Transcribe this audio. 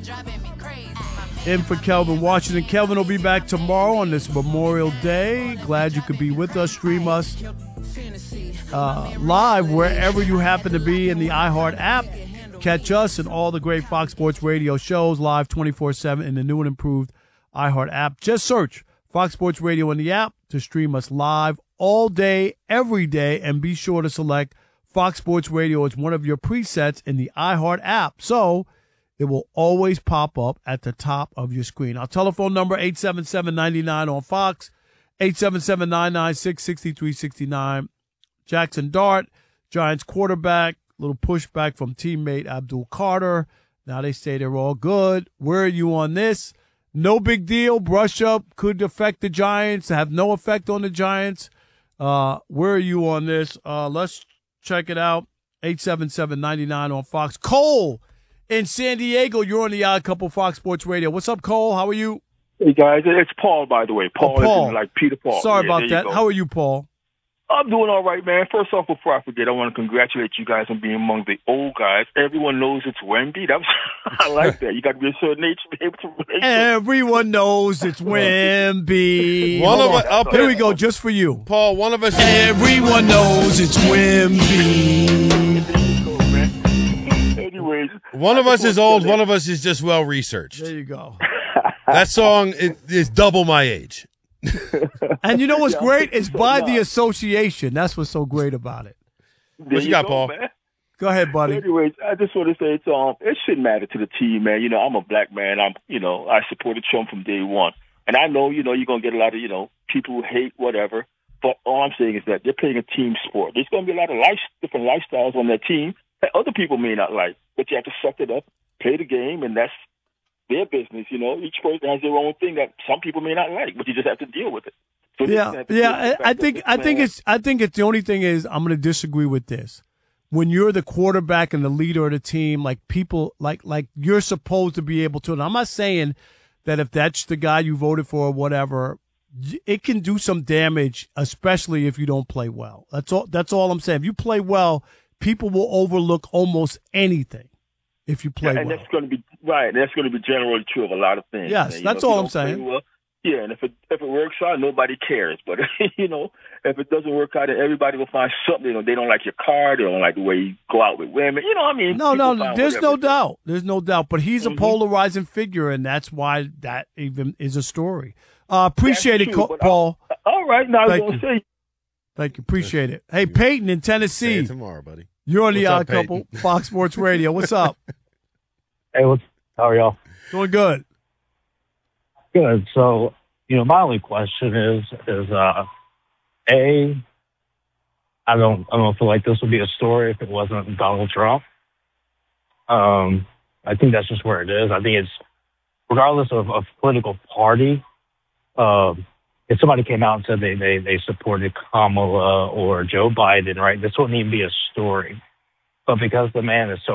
In for Kelvin Washington. Kelvin will be back tomorrow on this Memorial Day. Glad you could be with us. Stream us live wherever you happen to be in the iHeart app. Catch us and all the great Fox Sports Radio shows live 24/7 in the new and improved iHeart app. Just search Fox Sports Radio in the app to stream us live all day, every day, and be sure to select Fox Sports Radio as one of your presets in the iHeart app. So it will always pop up at the top of your screen. Our telephone number, 877-99 on Fox, 877-996-6369. Jackson Dart, Giants quarterback, little pushback from teammate Abdul Carter. Now they say they're all good. Where are you on this? No big deal. Brush up could affect the Giants, have no effect on the Giants. Where are you on this? Let's check it out. 877-99 on Fox. Cole in San Diego, you're on the Odd Couple Fox Sports Radio. What's up, Cole? How are you? Hey, guys. It's Paul, by the way. Paul. Is like Peter Paul. Sorry about that. How are you, Paul? I'm doing all right, man. First off, before I forget, I want to congratulate you guys on being among the old guys. Everyone knows it's Wemby. I like that. You got to be a certain age to be able to relate. Everyone knows it's Wemby. Here we go, just for you. Paul, one of us. Everyone knows it's Wemby. Anyways. One of us is old, one of us is just well-researched. There you go. That song is double my age. And you know what's great? It's by the association. That's what's so great about it. What you got, Paul? Man. Go ahead, buddy. Anyways, I just want to say it shouldn't matter to the team, man. You know, I'm a black man. I supported Trump from day one. And I know, you're going to get a lot of, people who hate whatever. But all I'm saying is that they're playing a team sport. There's going to be a lot of different lifestyles on that team that other people may not like. But you have to suck it up, play the game, and that's their business. Each person has their own thing that some people may not like, but you just have to deal with it. So I think it's the only thing is I'm going to disagree with this. When you're the quarterback and the leader of the team, like people like you're supposed to be able to. And I'm not saying that if that's the guy you voted for or whatever, it can do some damage, especially if you don't play well. That's all I'm saying. If you play well, people will overlook almost anything. If you play well. That's going to be right. That's going to be generally true of a lot of things. Yes, that's all I'm saying. Well, yeah, and if it works out, nobody cares. But if it doesn't work out, everybody will find something. They don't like your car. They don't like the way you go out with women. No. There's no doubt. There's no doubt. But he's a polarizing figure, and that's why that even is a story. Appreciate it, Paul. All right, now I was going to say. Thank you. Appreciate it. Hey, Peyton in Tennessee. See you tomorrow, buddy. You're on the Odd Couple, Fox Sports Radio. What's up? How are y'all? Doing good. Good. So, my only question is I don't feel like this would be a story if it wasn't Donald Trump. I think that's just where it is. I think it's regardless of political party. If somebody came out and said they supported Kamala or Joe Biden, right, this wouldn't even be a story. But because the man is so